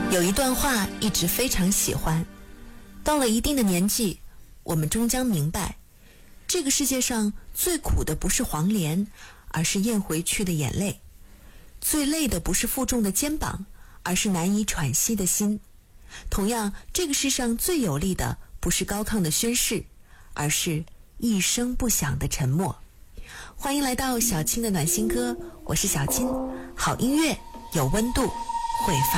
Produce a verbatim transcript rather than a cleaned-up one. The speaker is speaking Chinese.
有一段话一直非常喜欢，到了一定的年纪，我们终将明白，这个世界上最苦的不是黄连，而是咽回去的眼泪；最累的不是负重的肩膀，而是难以喘息的心。同样，这个世上最有力的不是高亢的宣誓，而是一声不响的沉默。欢迎来到小青的暖心歌，我是小青，好音乐有温度，会发